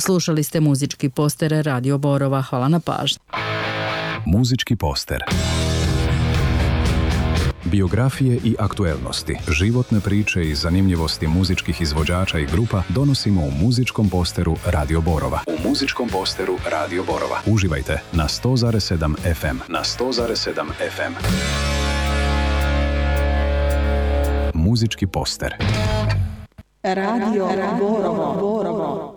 Slušali ste muzički poster Radio Borova. Hvala na pažnji. Muzički poster. Biografije i aktuelnosti, životne priče i zanimljivosti muzičkih izvođača i grupa donosimo u muzičkom posteru Radio Borova. U muzičkom posteru Radio Borova. Uživajte na 100,7 FM. Na 100,7 FM. Muzički poster. Radio Borovo.